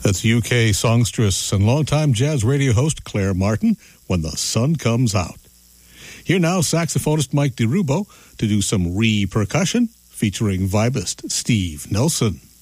That's UK songstress and longtime jazz radio host Claire Martin, When the Sun Comes Out. Here now, saxophonist Mike DeRubo to do some re-percussion featuring vibist Steve Nelson.